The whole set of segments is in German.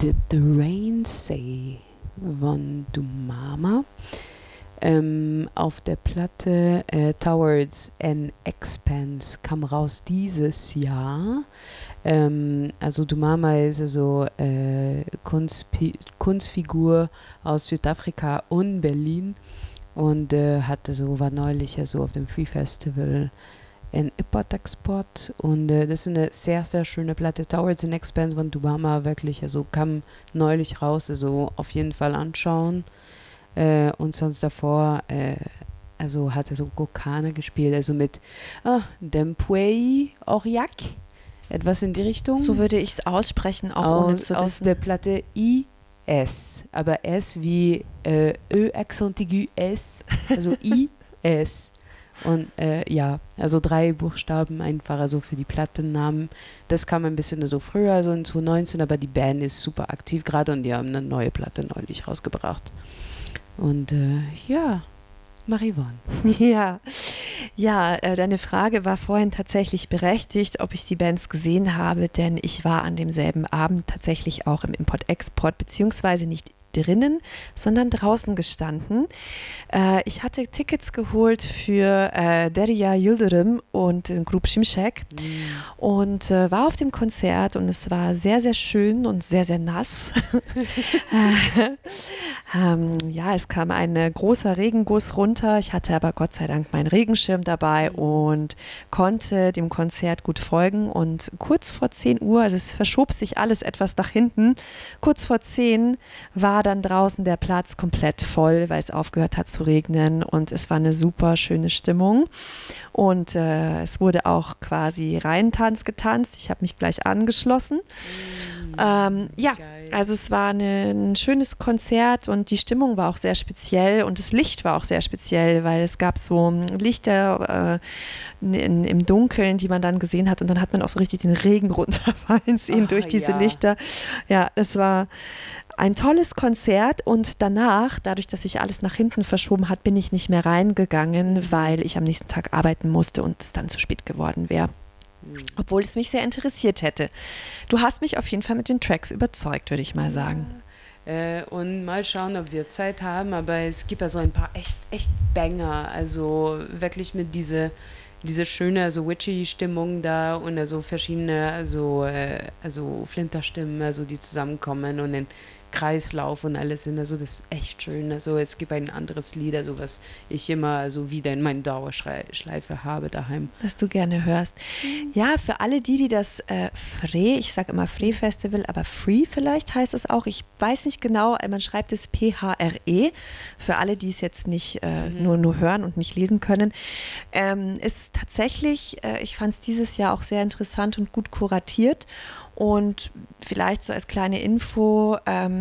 Did the Rain Say von Dumama. Auf der Platte Towards an Expanse kam raus dieses Jahr. Also Dumama ist also Kunstfigur aus Südafrika und Berlin und war neulich also auf dem Free Festival in Import-Export und das ist eine sehr, sehr schöne Platte. Towards an Expanse von Dumama, wirklich, also kam neulich raus, also auf jeden Fall anschauen. Und sonst davor, also hat er so Gokane gespielt, also mit Dempway Aurillac, etwas in die Richtung. So würde ich es aussprechen, auch ohne zu wissen. Aus der Platte IS, aber S wie Ö-Accent aigu S, also IS. Und also 3 Buchstaben einfach, also für die Plattennamen. Das kam ein bisschen so früher, also in 2019, aber die Band ist super aktiv gerade und die haben eine neue Platte neulich rausgebracht. Und Marivon. Ja, deine Frage war vorhin tatsächlich berechtigt, ob ich die Bands gesehen habe, denn ich war an demselben Abend tatsächlich auch im Import-Export, beziehungsweise nicht drinnen, sondern draußen gestanden. Ich hatte Tickets geholt für Derya Yildirim und den Grup Şimşek und war auf dem Konzert und es war sehr, sehr schön und sehr, sehr nass. Es kam ein großer Regenguss runter. Ich hatte aber Gott sei Dank meinen Regenschirm dabei und konnte dem Konzert gut folgen und kurz vor 10 Uhr, also es verschob sich alles etwas nach hinten, kurz vor 10 war dann draußen der Platz komplett voll, weil es aufgehört hat zu regnen und es war eine super schöne Stimmung und es wurde auch quasi Reihentanz getanzt. Ich habe mich gleich angeschlossen. Also es war ein schönes Konzert und die Stimmung war auch sehr speziell und das Licht war auch sehr speziell, weil es gab so Lichter im Dunkeln, die man dann gesehen hat und dann hat man auch so richtig den Regen runterfallen sehen durch diese Lichter. Ja, es war ein tolles Konzert und danach, dadurch, dass sich alles nach hinten verschoben hat, bin ich nicht mehr reingegangen, weil ich am nächsten Tag arbeiten musste und es dann zu spät geworden wäre. Obwohl es mich sehr interessiert hätte. Du hast mich auf jeden Fall mit den Tracks überzeugt, würde ich mal sagen. Und mal schauen, ob wir Zeit haben, aber es gibt ja so ein paar echt Banger, also wirklich mit diese schöne, also witchy Stimmung da und also verschiedene, also Flinterstimmen, also die zusammenkommen und den Kreislauf und alles sind, also das ist echt schön. Also es gibt ein anderes Lied, also was ich immer also wieder in meiner Dauerschleife habe daheim. Was du gerne hörst. Ja, für alle die das ich sage immer Free Festival, aber Free vielleicht heißt es auch. Ich weiß nicht genau, man schreibt es PHRE. Für alle, die es jetzt nicht nur hören und nicht lesen können. Ist tatsächlich, ich fand es dieses Jahr auch sehr interessant und gut kuratiert. Und vielleicht so als kleine Info,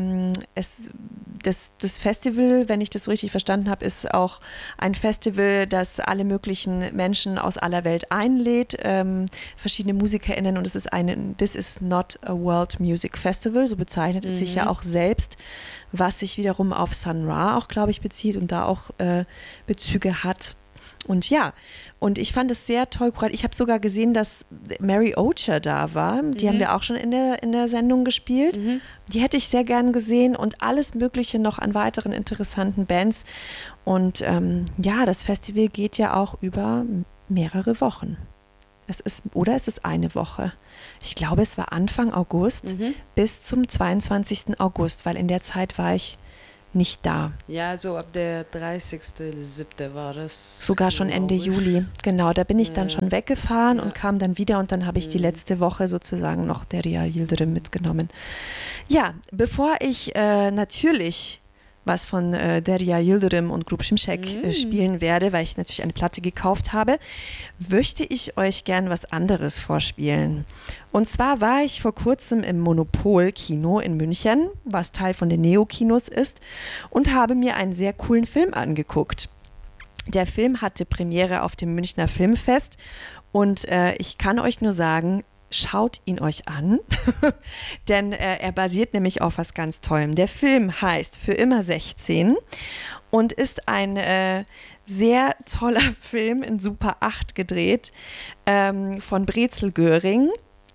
das Festival, wenn ich das so richtig verstanden habe, ist auch ein Festival, das alle möglichen Menschen aus aller Welt einlädt, verschiedene MusikerInnen und es ist This is not a World Music Festival, so bezeichnet es sich ja auch selbst, was sich wiederum auf Sun Ra auch, glaube ich, bezieht und da auch Bezüge hat. Und ja, und ich fand es sehr toll. Ich habe sogar gesehen, dass Mary Ocher da war. Die haben wir auch schon in der Sendung gespielt. Die hätte ich sehr gern gesehen und alles Mögliche noch an weiteren interessanten Bands. Und das Festival geht ja auch über mehrere Wochen. Es ist eine Woche. Ich glaube, es war Anfang August bis zum 22. August, weil in der Zeit war ich nicht da. Ja, so ab der 30.07. war das. Sogar schon Ende Juli. Genau, da bin ich dann schon weggefahren und kam dann wieder und dann habe ich die letzte Woche sozusagen noch Derya Yildirim mitgenommen. Ja, bevor ich natürlich was von Derya Yildirim und Grup Şimşek spielen werde, weil ich natürlich eine Platte gekauft habe, möchte ich euch gern was anderes vorspielen. Und zwar war ich vor kurzem im Monopol-Kino in München, was Teil von den Neo-Kinos ist, und habe mir einen sehr coolen Film angeguckt. Der Film hatte Premiere auf dem Münchner Filmfest und ich kann euch nur sagen, schaut ihn euch an, denn er basiert nämlich auf was ganz Tollem. Der Film heißt Für immer 16 und ist ein sehr toller Film in Super 8 gedreht von Brezel Göring.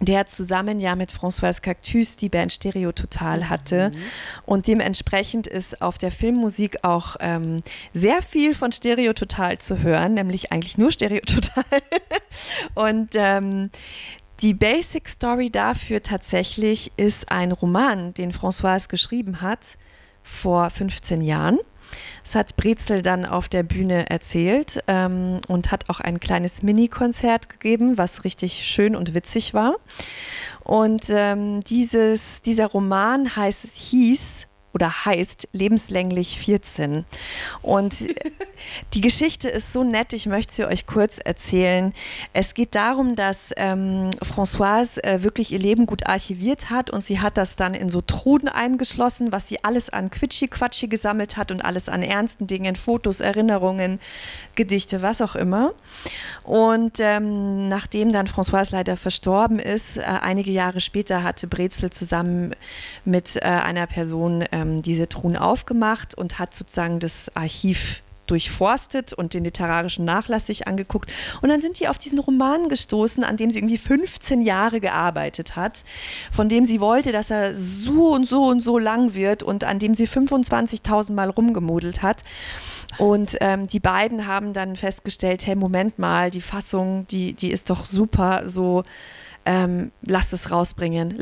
der zusammen ja mit Françoise Cactus die Band Stereo Total hatte. Und dementsprechend ist auf der Filmmusik auch sehr viel von Stereo Total zu hören, nämlich eigentlich nur Stereo Total. Und die Basic Story dafür tatsächlich ist ein Roman, den Françoise geschrieben hat vor 15 Jahren. Das hat Brezel dann auf der Bühne erzählt und hat auch ein kleines Mini-Konzert gegeben, was richtig schön und witzig war. Und dieser Roman hieß lebenslänglich 14. Und die Geschichte ist so nett, ich möchte sie euch kurz erzählen. Es geht darum, dass Françoise wirklich ihr Leben gut archiviert hat und sie hat das dann in so Truhen eingeschlossen, was sie alles an Quitschi-Quatschi gesammelt hat und alles an ernsten Dingen, Fotos, Erinnerungen, Gedichte, was auch immer. Und nachdem dann Françoise leider verstorben ist, einige Jahre später hatte Brezel zusammen mit einer Person diese Truhen aufgemacht und hat sozusagen das Archiv durchforstet und den literarischen Nachlass sich angeguckt. Und dann sind die auf diesen Roman gestoßen, an dem sie irgendwie 15 Jahre gearbeitet hat, von dem sie wollte, dass er so und so und so lang wird und an dem sie 25.000 Mal rumgemodelt hat. Und die beiden haben dann festgestellt, hey, Moment mal, die Fassung, die ist doch super, so lass es rausbringen.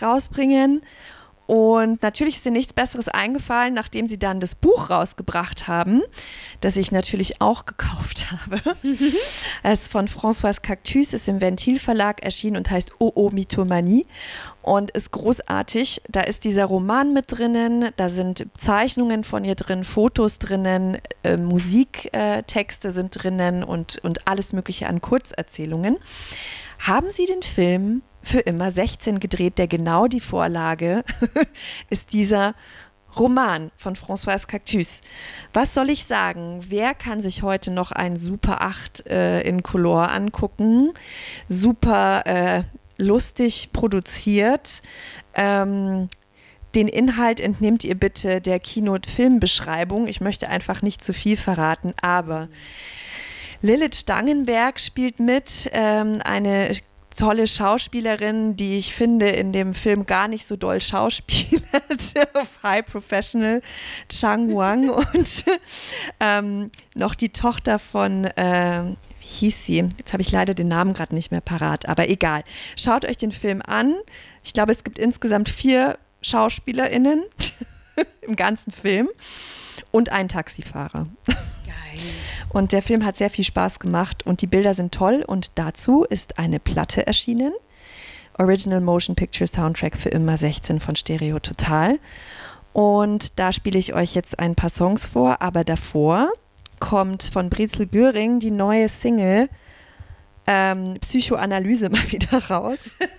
Und natürlich ist ihr nichts Besseres eingefallen, nachdem sie dann das Buch rausgebracht haben, das ich natürlich auch gekauft habe. Es ist von Françoise Cactus, ist im Ventil Verlag erschienen und heißt Oh Mythomanie und ist großartig. Da ist dieser Roman mit drinnen, da sind Zeichnungen von ihr drin, Fotos drinnen, Musiktexte sind drinnen und alles Mögliche an Kurzerzählungen. Haben Sie den Film Für immer 16 gedreht, der genau die Vorlage ist dieser Roman von Françoise Cactus. Was soll ich sagen? Wer kann sich heute noch ein Super 8 in Color angucken? Super lustig produziert. Den Inhalt entnehmt ihr bitte der Keynote-Filmbeschreibung. Ich möchte einfach nicht zu viel verraten, aber Lilith Stangenberg spielt mit, eine tolle Schauspielerin, die ich finde in dem Film gar nicht so doll schauspielert, auf High Professional, Chang Wang und noch die Tochter von, wie hieß sie? Jetzt habe ich leider den Namen gerade nicht mehr parat, aber egal. Schaut euch den Film an. Ich glaube, es gibt insgesamt 4 SchauspielerInnen im ganzen Film und einen Taxifahrer. Und der Film hat sehr viel Spaß gemacht und die Bilder sind toll und dazu ist eine Platte erschienen. Original Motion Picture Soundtrack für immer 16 von Stereo Total. Und da spiele ich euch jetzt ein paar Songs vor, aber davor kommt von Brezel Göring die neue Single Psychoanalyse mal wieder raus.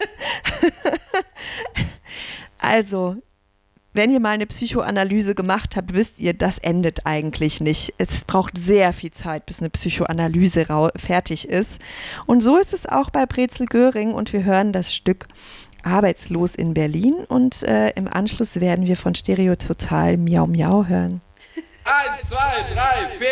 Also, wenn ihr mal eine Psychoanalyse gemacht habt, wisst ihr, das endet eigentlich nicht. Es braucht sehr viel Zeit, bis eine Psychoanalyse fertig ist. Und so ist es auch bei Brezel Göring und wir hören das Stück Arbeitslos in Berlin und im Anschluss werden wir von Stereo Total Miau Miau hören. 1, 2, 3, 4.